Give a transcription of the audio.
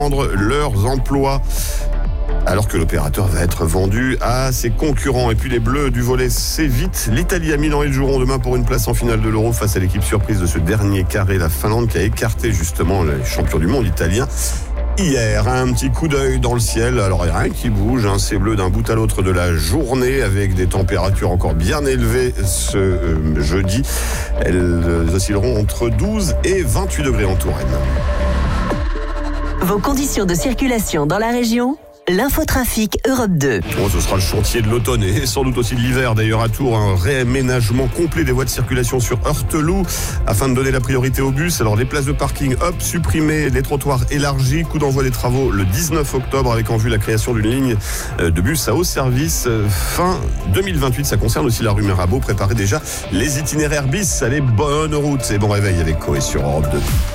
leurs emplois, alors que l'opérateur va être vendu à ses concurrents. Et puis les Bleus du volley, c'est vite. L'Italie à Milan, ils joueront demain pour une place en finale de l'Euro face à l'équipe surprise de ce dernier carré, la Finlande, qui a écarté justement les champions du monde italiens hier. Un petit coup d'œil dans le ciel, alors il n'y a rien qui bouge, c'est bleu d'un bout à l'autre de la journée, avec des températures encore bien élevées ce jeudi. Elles oscilleront entre 12 et 28 degrés en Touraine. Vos conditions de circulation dans la région ? L'infotrafic Europe 2. Ce sera le chantier de l'automne et sans doute aussi de l'hiver. D'ailleurs, à Tours, un réaménagement complet des voies de circulation sur Heurteloup afin de donner la priorité aux bus. Alors, les places de parking, supprimées, les trottoirs élargis. Coup d'envoi des travaux le 19 octobre avec en vue la création d'une ligne de bus à haut service fin 2028. Ça concerne aussi la rue Mirabeau. Préparez déjà les itinéraires bis. Allez, bonne route et bon réveil avec Coé sur Europe 2.